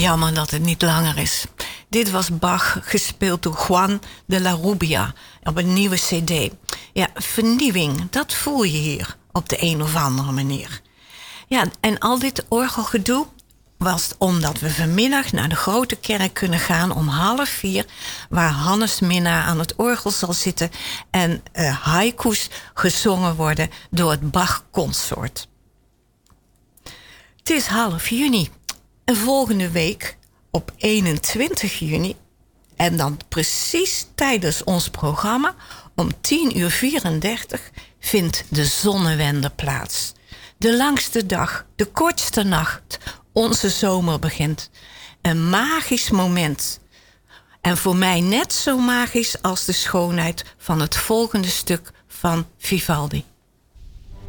Jammer dat het niet langer is. Dit was Bach, gespeeld door Juan de la Rubia op een nieuwe cd. Ja, vernieuwing, dat voel je hier op de een of andere manier. Ja, en al dit orgelgedoe was omdat we vanmiddag naar de grote kerk kunnen gaan om 3:30... waar Hannes Minnaar aan het orgel zal zitten en haiku's gezongen worden door het Bach Consort. Het is half juni en volgende week op 21 juni... en dan precies tijdens ons programma om 10:34 vindt de zonnewende plaats. De langste dag, de kortste nacht, onze zomer begint. Een magisch moment. En voor mij net zo magisch als de schoonheid van het volgende stuk van Vivaldi.